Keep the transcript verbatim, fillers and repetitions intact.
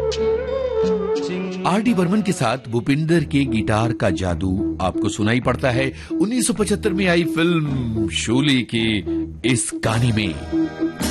R D Burman के साथ भूपिंदर के गिटार का जादू आपको सुनाई पड़ता है उन्नीस सौ पचहत्तर में आई फिल्म शोले के इस गाने में।